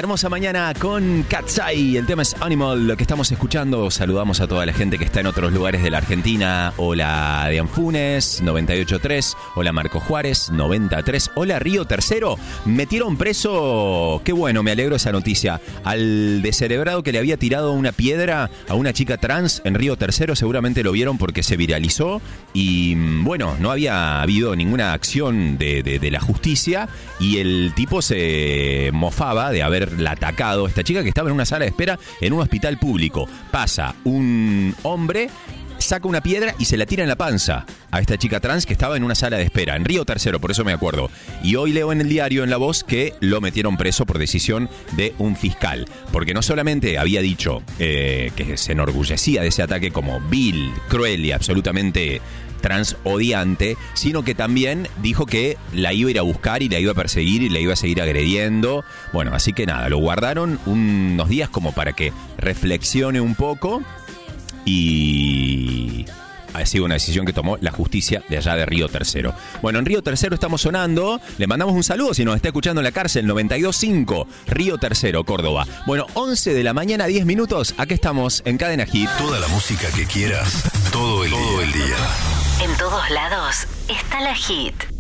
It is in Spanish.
hermosa mañana con Katsai. El tema es Animal, lo que estamos escuchando. Saludamos a toda la gente que está en otros lugares de la Argentina. Hola de Anfunes, 98.3. Hola Marco Juárez, 93. Hola Río Tercero. Metieron preso, qué bueno, me alegro esa noticia, al descerebrado que le había tirado una piedra a una chica trans en Río Tercero. Seguramente lo vieron porque se viralizó. Y bueno, no había habido ninguna acción de la justicia. Y el tipo se mofaba de haberla atacado. Esta chica que estaba en una sala de espera en un hospital público. Pasa un hombre, saca una piedra y se la tira en la panza a esta chica trans que estaba en una sala de espera, en Río Tercero, por eso me acuerdo. Y hoy leo en el diario, en La Voz, que lo metieron preso por decisión de un fiscal. Porque no solamente había dicho que se enorgullecía de ese ataque como vil, cruel y absolutamente transodiante, sino que también dijo que la iba a ir a buscar y la iba a perseguir y la iba a seguir agrediendo. Bueno, así que nada, lo guardaron unos días como para que reflexione un poco y ha sido una decisión que tomó la justicia de allá de Río Tercero. Bueno, en Río Tercero estamos sonando. Le mandamos un saludo si nos está escuchando en la cárcel, 92.5, Río Tercero, Córdoba. Bueno, 11 de la mañana, 10 minutos. Aquí estamos en Cadena Hit. Toda la música que quieras, todo el día. En todos lados está la Hit.